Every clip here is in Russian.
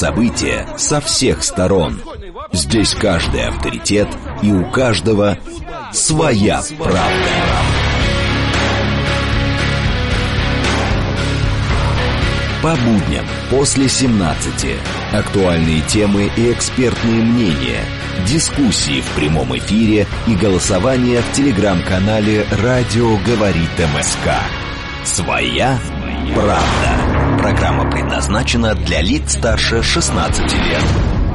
события со всех сторон. Здесь каждый авторитет и у каждого своя правда. По будням после 17. Актуальные темы и экспертные мнения, дискуссии в прямом эфире и голосование в телеграм-канале «Радио говорит МСК». Своя правда. Программа предназначена для лиц старше 16 лет.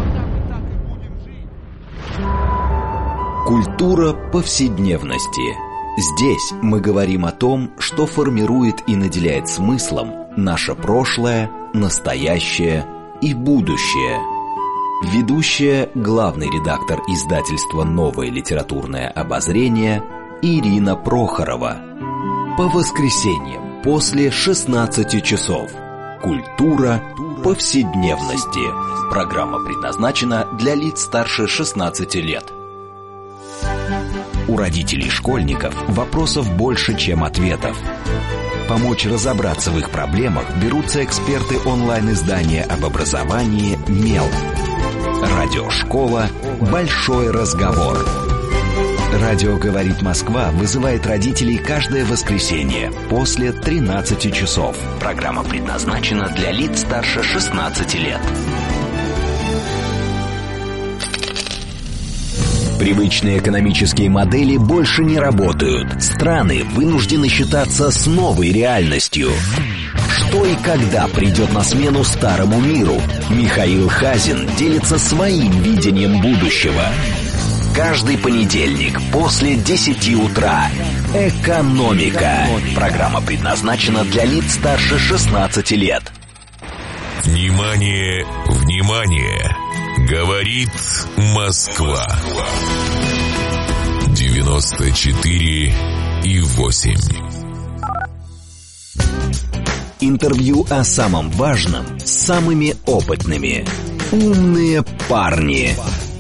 Культура повседневности. Здесь мы говорим о том, что формирует и наделяет смыслом наше прошлое, настоящее и будущее. Ведущая, главный редактор издательства «Новое литературное обозрение» Ирина Прохорова. По воскресеньям после 16 часов. Культура повседневности. Программа предназначена для лиц старше 16 лет. У родителей школьников вопросов больше, чем ответов. Помочь разобраться в их проблемах берутся эксперты онлайн-издания об образовании «Мел». Радиошкола «Большой разговор». Радио «Говорит Москва» вызывает родителей каждое воскресенье после 13 часов. Программа предназначена для лиц старше 16 лет. Привычные экономические модели больше не работают. Страны вынуждены считаться с новой реальностью. Что и когда придет на смену старому миру? Михаил Хазин делится своим видением будущего. Каждый понедельник после 10 утра. «Экономика». Программа предназначена для лиц старше 16 лет. Внимание, внимание! Говорит Москва. 94,8. Интервью о самом важном с самыми опытными. Умные парни.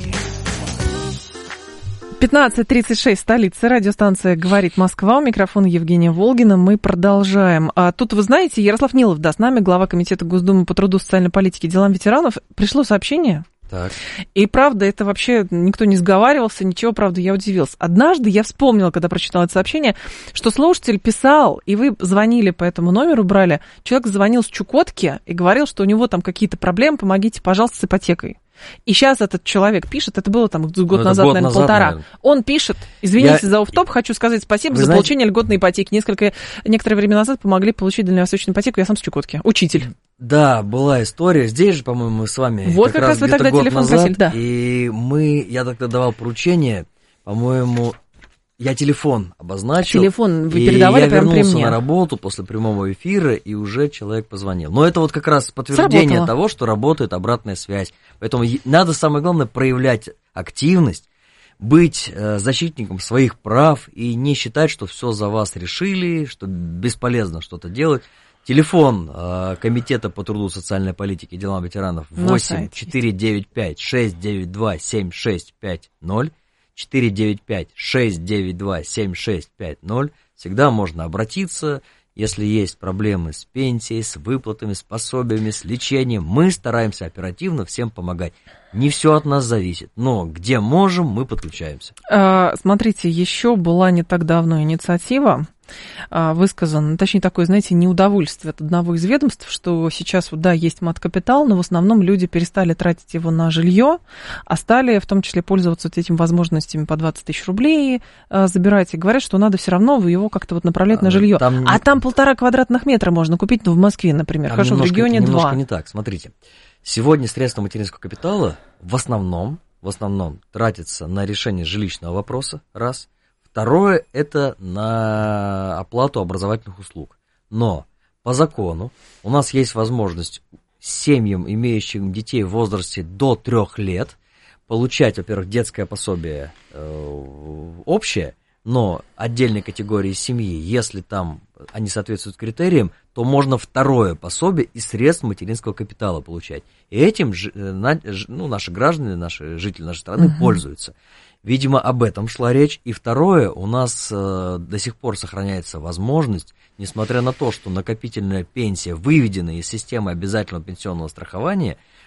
15:36, столица, радиостанция «Говорит Москва», у микрофона Евгения Волгина. Мы продолжаем. А тут, вы знаете, Ярослав Нилов, с нами, глава Комитета Госдумы по труду, социальной политике и делам ветеранов. Пришло сообщение. Так. И правда, это вообще никто не сговаривался, ничего, правда, я удивилась. Однажды я вспомнила, когда прочитала это сообщение, что слушатель писал, и вы звонили по этому номеру, брали, человек звонил с Чукотки и говорил, что у него там какие-то проблемы, помогите, пожалуйста, с ипотекой. И сейчас этот человек пишет, это было там год назад, наверное, полтора. Наверное. Он пишет, извините за офф-топ, хочу сказать спасибо за получение льготной ипотеки. Некоторое время назад помогли получить дальневосточную ипотеку, я сам с Чукотки, учитель. Да, была история, здесь же, по-моему, мы с вами вот как раз вы тогда телефон назад, просили, да. И я тогда давал поручение, по-моему, я телефон обозначил. Телефон вы передавали прямо при мне. Я вернулся на работу после прямого эфира, и уже человек позвонил. Но это вот как раз подтверждение того, что работает обратная связь. Поэтому надо, самое главное, проявлять активность, быть защитником своих прав и не считать, что все за вас решили, что бесполезно что-то делать. Телефон Комитета по труду, социальной политике и делам ветеранов 8 495 692 7650. 495-692-7650. Всегда можно обратиться, если есть проблемы с пенсией, с выплатами, с пособиями, с лечением. Мы стараемся оперативно всем помогать. Не все от нас зависит, но где можем, мы подключаемся. Смотрите, еще была не так давно инициатива высказано, точнее, такое, знаете, неудовольствие от одного из ведомств, что сейчас, да, есть мат-капитал, но в основном люди перестали тратить его на жилье, а стали в том числе пользоваться вот этими возможностями по 20 тысяч рублей забирать, и говорят, что надо все равно его как-то вот направлять на жилье. Там 1,5 квадратных метра можно купить, в Москве, например, хорошо, в регионе 2. Немножко не так, смотрите. Сегодня средства материнского капитала в основном тратятся на решение жилищного вопроса, раз. Второе – это на оплату образовательных услуг. Но по закону у нас есть возможность семьям, имеющим детей в возрасте до 3 лет, получать, во-первых, детское пособие общее, но отдельной категории семьи, если там они соответствуют критериям, то можно второе пособие из средств материнского капитала получать. И этим наши граждане, наши жители нашей страны пользуются. Видимо, об этом шла речь. И второе, у нас до сих пор сохраняется возможность, несмотря на то, что накопительная пенсия выведена из системы обязательного пенсионного страхования,